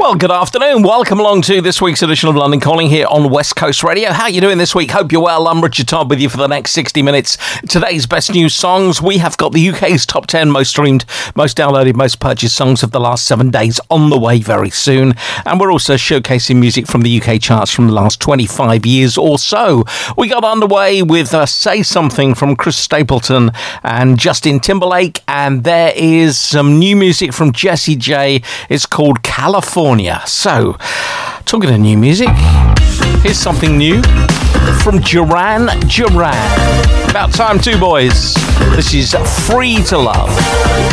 Well, good afternoon. Welcome along to this week's edition of London Calling here on West Coast Radio. How are you doing this week? Hope you're well. I'm Richard Todd with you for the next 60 minutes. Today's best new songs. We have got the UK's top 10 most streamed, most downloaded, most purchased songs of the last 7 days on the way very soon. And we're also showcasing music from the UK charts from the last 25 years or so. We got underway with Say Something from Chris Stapleton and Justin Timberlake. And there is some new music from Jessie J. It's called California. So, talking of new music, here's something new from Duran Duran. About time too, boys. This is Free to Love.